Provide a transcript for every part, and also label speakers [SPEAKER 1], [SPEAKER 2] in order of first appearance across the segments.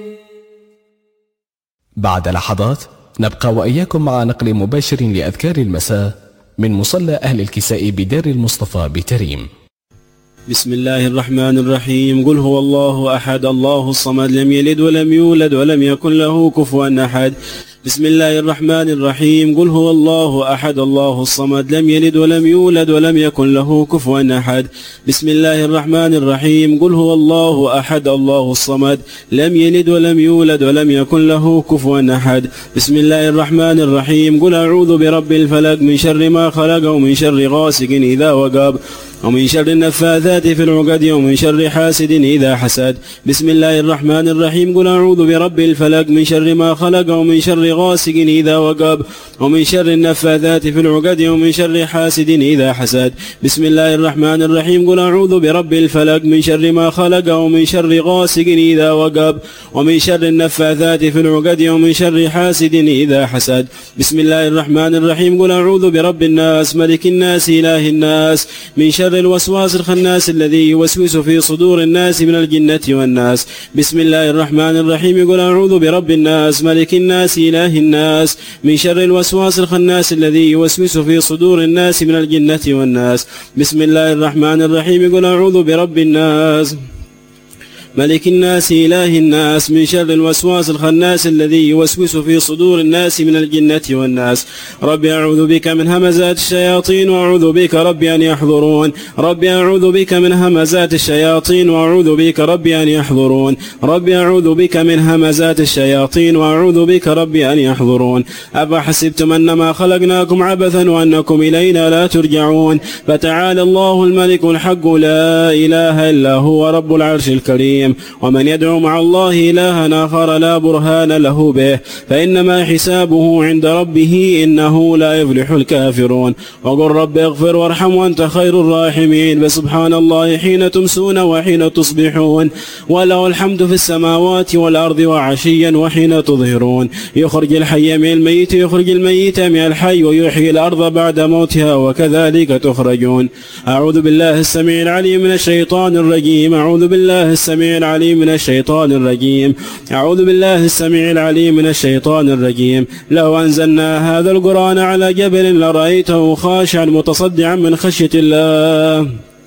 [SPEAKER 1] بعد لحظات نبقى وإياكم مع نقل مباشر لأذكار المساء من مصلى أهل الكساء بدار المصطفى بتريم.
[SPEAKER 2] بسم الله الرحمن الرحيم. قل هو الله أحد الله الصمد لم يلد ولم يولد ولم يكن له كفوا أحد. بسم الله الرحمن الرحيم. قل هو الله أحد الله الصمد لم يلد ولم يولد ولم يكن له كفوا أحد. بسم الله الرحمن الرحيم. قل هو الله أحد الله الصمد لم يلد ولم يولد ولم يكن له كفوا أحد. بسم الله الرحمن الرحيم. قل أعوذ برب الفلق من شر ما خلق ومن شر غاسق إذا وقب ومن شر النفاثات في العقد ومن شر حاسد إذا حسد. بسم الله الرحمن الرحيم. قل أعوذ برب الفلق من شر ما خلق ومن شر غاسق إذا وقب ومن شر النفاثات في العقد ومن شر حاسد إذا حسد. بسم الله الرحمن الرحيم. قل أعوذ برب الفلق من شر ما خلق ومن شر غاسق إذا وقب ومن شر النفاثات في العقد ومن شر حاسد إذا حسد. بسم الله الرحمن الرحيم. قل أعوذ برب الناس ملك الناس إله الناس من شر الوسواس الخناس الذي يوسوس في صدور الناس من الجنة والناس. بسم الله الرحمن الرحيم. قل أعوذ برب الناس ملك الناس إله الناس من شر الوسواس الخناس الذي يوسوس في صدور الناس من الجنة والناس. بسم الله الرحمن الرحيم. قل أعوذ برب الناس ملك الناس إله الناس من شر الوسواس الخناس الذي يوسوس في صدور الناس من الجنة والناس. ربي أعوذ بك من همزات الشياطين وأعوذ بك ربي أن يحضرون. ربي أعوذ بك من همزات الشياطين وأعوذ بك ربي أن يحضرون. ربي أعوذ بك من همزات الشياطين وأعوذ بك ربي أن يحضرون. أفحسبتم أنما خلقناكم عبثا وأنكم إلينا لا ترجعون. فتعالى الله الملك الحق لا إله إلا هو رب العرش الكريم. ومن يدعو مع الله إلها آخر لا برهان له به فإنما حسابه عند ربه إنه لا يفلح الكافرون. وقل رب اغفر وارحم وأنت خير الراحمين. فسبحان الله حين تمسون وحين تصبحون وله الحمد في السماوات والأرض وعشيا وحين تظهرون. يخرج الحي من الميت يخرج الميت من الحي ويحيي الأرض بعد موتها وكذلك تخرجون. أعوذ بالله السميع العليم من الشيطان الرجيم. أعوذ بالله السميع العليم من الشيطان الرجيم. أعوذ بالله السميع العليم من الشيطان الرجيم. لو أنزلنا هذا القرآن على جبل لرأيته خاشعا متصدعا من خشية الله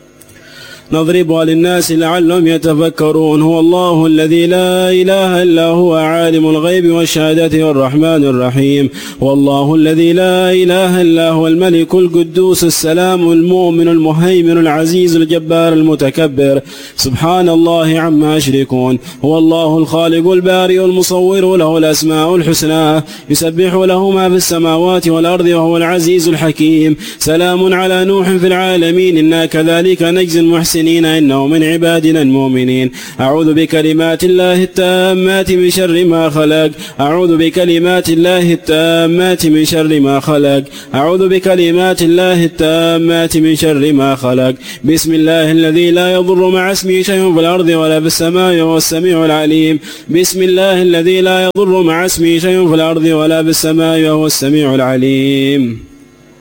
[SPEAKER 2] نضربها للناس لعلهم يتفكرون. هو الله الذي لا إله إلا هو عالم الغيب والشهادة والرحمن الرحيم. هو الله الذي لا إله إلا هو الملك القدوس السلام المؤمن المهيمن العزيز الجبار المتكبر سبحان الله عما يشركون. هو الله الخالق البارئ المصور له الأسماء الحسنى يسبح له ما في السماوات والأرض وهو العزيز الحكيم. سلام على نوح في العالمين إنا كذلك نجزي المحسنين إنه من عبادنا المؤمنين. أعوذ بكلمات الله التامات من شر ما خلق. أعوذ بكلمات الله التامات من شر ما خلق. أعوذ بكلمات الله التامات من شر ما خلق. بسم الله الذي لا يضر مع اسمه شيء في الأرض ولا في السماء وهو السميع العليم. بسم الله الذي لا يضر مع اسمه شيء في الأرض ولا في السماء وهو السميع العليم.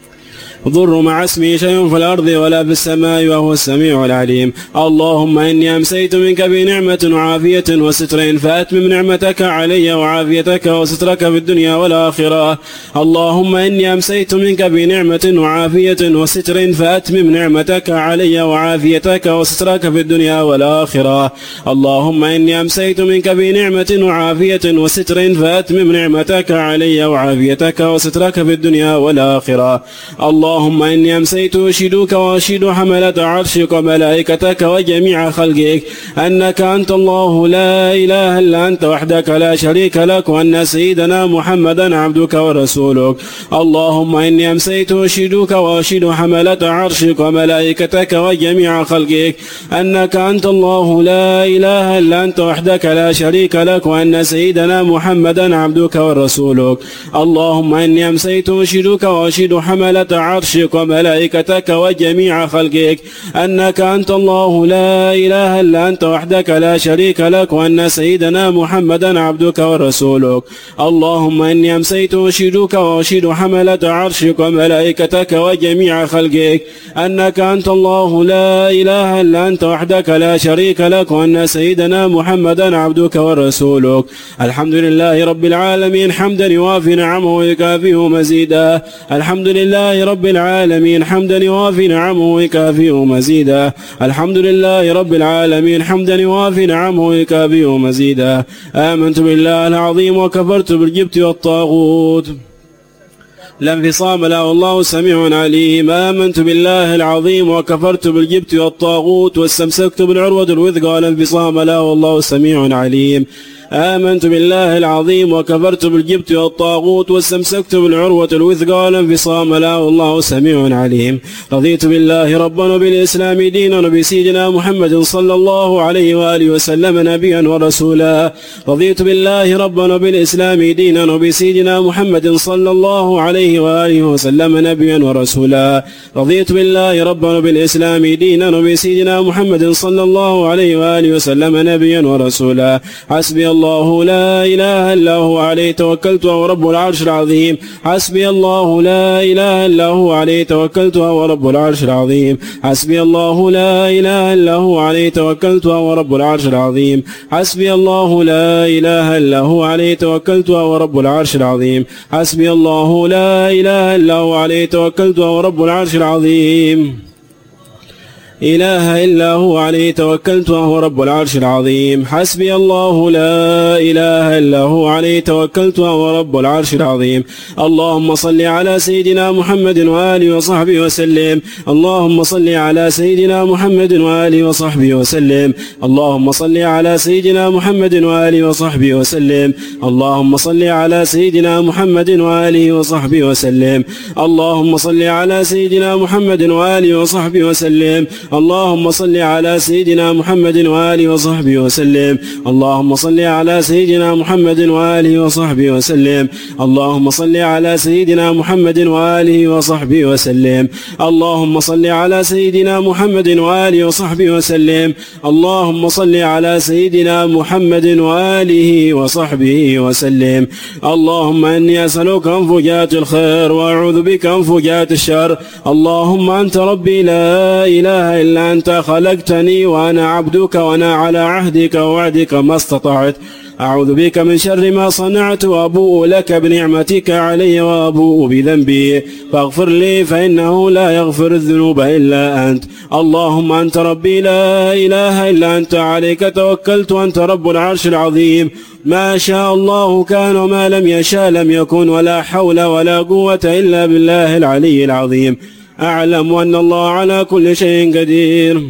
[SPEAKER 2] ضر مع اسمه شيء في الأرض ولا في السماء وهو السميع العليم. اللهم إني أمسيت منك بنعمة وعافية وستر فأتمم نعمتك علي وعافيتك وسترك في الدنيا والآخرة. اللهم إني أمسيت منك بنعمة وعافية وستر فأتمم نعمتك علي وعافيتك وسترك في الدنيا والآخرة. اللهم إني أمسيت منك بنعمة وعافية وستر فأتمم نعمتك علي وعافيتك وسترك في الدنيا والآخرة. اللهم إني أمسيت أشهدك وأشهد حملة عرشك وملائكتك وجميع خلقك أنك أنت الله لا إله إلا أنت وحدك لا شريك لك وأن سيدنا محمدا عبدك ورسولك. اللهم إني أمسيت أشهدك وأشهد حملة عرشك وملائكتك وجميع خلقك أنك أنت الله لا إله إلا أنت وحدك لا شريك لك وأن سيدنا محمدا عبدك ورسولك. اللهم إني أمسيت أشهدك وأشهد حملة عرشك عرشك وملائكتك وجميع خلقك أنك أنت الله لا إله إلا أنت وحدك لا شريك لك، وأن سيدنا محمدا عبدك ورسولك. اللهم إني أمسيت أشهدك وأشهد حملة عرشك وملائكتك وجميع خلقك أنك أنت الله لا إله إلا أنت وحدك لا شريك لك، وأن سيدنا محمدا عبدك ورسولك. الحمد لله رب العالمين حمدا يوافي نعمه ويكافئ مزيدا. الحمد لله رب العالمين حمدا يوافي نعمه ويكافئ مزيدا. الحمد لله رب العالمين حمدا يوافي نعمه ويكافئ مزيدا. آمنت بالله العظيم وكفرت بالجبت والطاغوت لا انفصام له والله سميع عليم. آمنت بالله العظيم وكفرت بالجبت والطاغوت واستمسكت بالعروة الوثقى لا انفصام له والله سميع عليم. آمنت بالله العظيم وكفرت بالجبت والطاغوت واستمسكت بالعروة الوثقى لا انفصام له والله سميع عليم. رضيت بالله ربا وبالإسلام دينا وبسيدنا محمد صلى الله عليه وآله وسلم نبيا ورسولا. رضيت بالله ربا وبالإسلام دينا وبسيدنا محمد صلى الله عليه وآله وسلم نبيا ورسولا. رضيت بالله ربا وبالإسلام دينا وبسيدنا محمد صلى الله عليه وآله وسلم نبيا ورسولا. حسبي الله لا إله إلا هو عليه توكلت وهو رب العرش العظيم. حسبي الله لا إله إلا هو عليه توكلت وهو رب العرش العظيم. حسبي الله لا إله إلا هو عليه توكلت وهو رب العرش العظيم. حسبي الله لا إله إلا هو عليه توكلت وهو رب العرش العظيم. حسبي الله لا إله إلا هو عليه توكلت وهو رب العرش العظيم. إله إلا هو عليه توكلت وهو رب العرش العظيم. حسبي الله لا إله إلا هو عليه توكلت وهو رب العرش العظيم. اللهم صل على سيدنا محمد وآله وصحبه وسلم. اللهم صل على سيدنا محمد وآله وصحبه وسلم. اللهم صل على سيدنا محمد وآله وصحبه وسلم. اللهم صل على سيدنا محمد وآله وصحبه وسلم. اللهم صل على سيدنا محمد وآله وصحبه وسلم. اللهم صل على سيدنا محمد وآله وصحبه وسلم. اللهم صل على سيدنا محمد وآله وصحبه وسلم. اللهم صل على سيدنا محمد وآله وصحبه وسلم. اللهم صل على سيدنا محمد وآله وصحبه وسلم. اللهم صل على سيدنا محمد وآله وصحبه وسلم. اللهم إني أسألك أنفجات الخير وأعوذ بك أنفجات الشر. اللهم أنت ربي لا إله إلا أنت خلقتني وأنا عبدك وأنا على عهدك ووعدك ما استطعت. أعوذ بك من شر ما صنعت وأبوء لك بنعمتك علي وأبوء بذنبي فاغفر لي فإنه لا يغفر الذنوب إلا أنت. اللهم أنت ربي لا إله إلا أنت عليك توكلت وأنت رب العرش العظيم. ما شاء الله كان وما لم يشاء لم يكن ولا حول ولا قوة إلا بالله العلي العظيم. أعلم أن الله على كل شيء قدير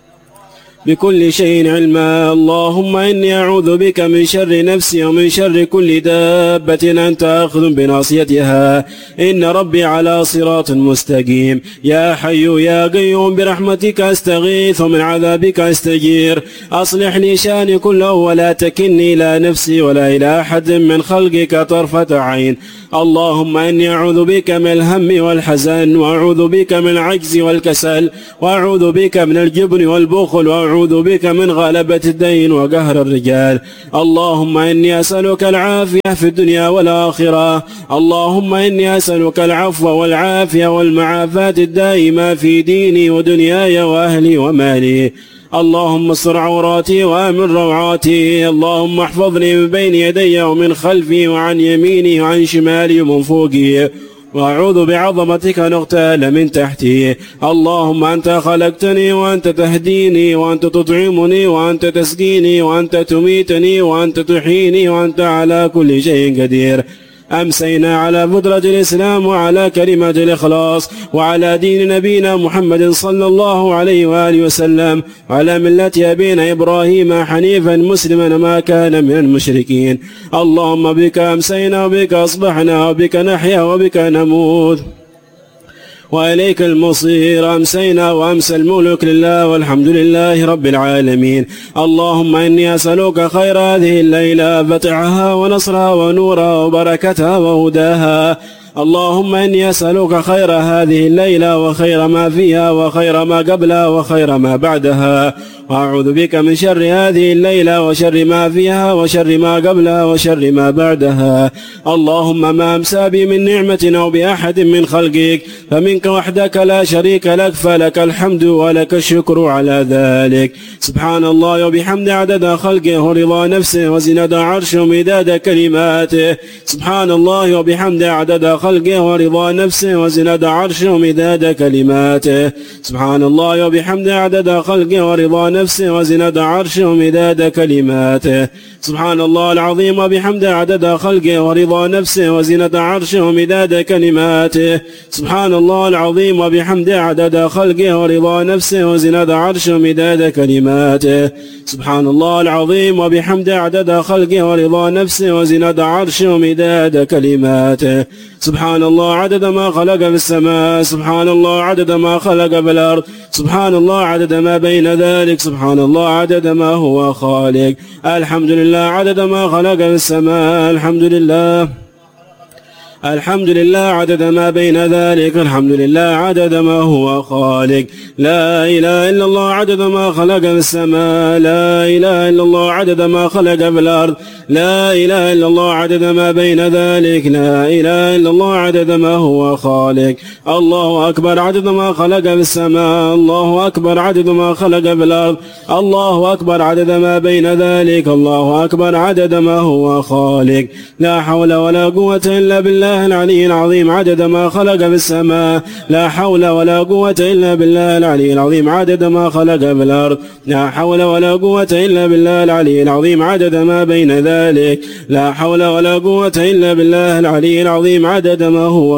[SPEAKER 2] بكل شيء علما. اللهم إني أعوذ بك من شر نفسي ومن شر كل دابة أنت آخذ بناصيتها. إن ربي على صراط مستقيم. يا حي يا قيوم برحمتك أستغيث ومن عذابك أستجير. أصلح لي شاني كله ولا تكلني إلى نفسي ولا إلى أحد من خلقك طرفة عين. اللهم إني أعوذ بك من الهم والحزن وأعوذ بك من العجز والكسل وأعوذ بك من الجبن والبخل وأعوذ بك من غلبة الدين وقهر الرجال. اللهم إني أسألك العافية في الدنيا والآخرة. اللهم إني أسألك العفو والعافية والمعافاة الدائمة في ديني ودنياي وأهلي ومالي. اللهم استر عوراتي وآمن روعاتي. اللهم احفظني من بين يدي ومن خلفي وعن يميني وعن شمالي ومن فوقي وأعوذ بعظمتك أن أغتال من تحتي. اللهم أنت خلقتني وأنت تهديني وأنت تطعمني وأنت تسقيني وأنت تميتني وأنت تحييني وأنت على كل شيء قدير. أمسينا على فطرة الإسلام وعلى كلمة الإخلاص وعلى دين نبينا محمد صلى الله عليه وآله وسلم وعلى ملة أبينا إبراهيم حنيفا مسلما ما كان من المشركين. اللهم بك أمسينا وبك أصبحنا وبك نحيا وبك نموت وإليك المصير. أمسينا وأمسى الملك لله والحمد لله رب العالمين. اللهم إني أسألك خير هذه الليلة فتحها ونصرها ونورها وبركتها وهداها. اللهم إني أسألك خير هذه الليلة وخير ما فيها وخير ما قبلها وخير ما بعدها، وأعوذ بك من شر هذه الليلة وشر ما فيها وشر ما قبلها وشر ما بعدها. اللهم ما أمسى بي من نعمة أو بأحد من خلقك فمنك وحدك لا شريك لك، فلك الحمد ولك الشكر على ذلك. سبحان الله وبحمد عدد خلقه ورضا نفسه وزنة عرشه ومداد كلماته. سبحان الله وبحمد عدد خلقه ورضا نفسه وزنة عرشه ومداد كلماته. سبحان الله وبحمد عدد خلقه ورضا نفسه وزنة عرشه ومداد كلماته. سبحان الله العظيم وبحمد عدد خلقه ورضا نفسه وزنة عرشه ومداد كلماته. سبحان الله العظيم وبحمد عدد خلقه ورضا نفسه وزنة عرشه ومداد كلماته. سبحان الله العظيم وبحمد عدد خلقه ورضا نفسه وزنة عرشه ومداد كلماته. سبحان الله عدد ما خلق في السماء، سبحان الله عدد ما خلق في الأرض، سبحان الله عدد ما بين ذلك، سبحان الله عدد ما هو خالق. الحمد لله عدد ما خلق في السماء، الحمد لله الحمد لله عدد ما بين ذلك، الحمد لله عدد ما هو خالق. لا إله إلا الله عدد ما خلق في السماء، لا إله إلا الله عدد ما خلق في الأرض، لا إله إلا الله عدد ما بين ذلك، لا إله إلا الله عدد ما هو خالق. الله أكبر عدد ما خلق في السماء، الله أكبر عدد ما خلق في الأرض، الله أكبر عدد ما بين ذلك، الله أكبر عدد ما هو خالق. لا حول ولا قوة إلا بالله العلي العظيم عدد ما خلق في السماء، لا حول ولا قوة إلا بالله العلي العظيم عدد ما خلق في الأرض، لا حول ولا قوة إلا بالله العلي العظيم عدد ما بين ذلك، لا حول ولا قوة إلا بالله العلي العظيم عدد ما هو